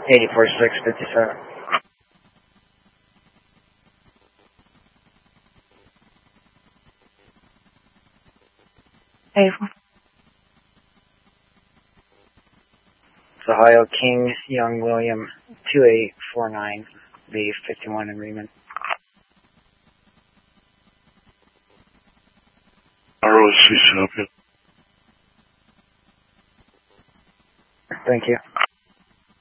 84-657. Hey. It's Ohio King, Young William, 2849, the 51 in Reman. ROC, Thank you.